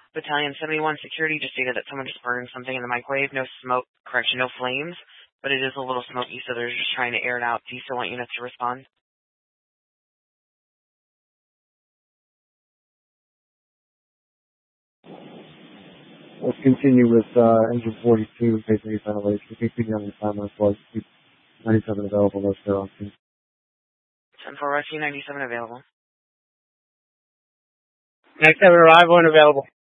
Battalion 71 Security just stated that someone just burned something in the microwave. No smoke, no flames, but it is a little smoky, so they're just trying to air it out. Do you still want units to respond? Let's continue with engine 42, basically ventilation. We can continue on the timeline for 97 available. Let's go on. 10-4 Rescue 97 available. 97 arrival and available.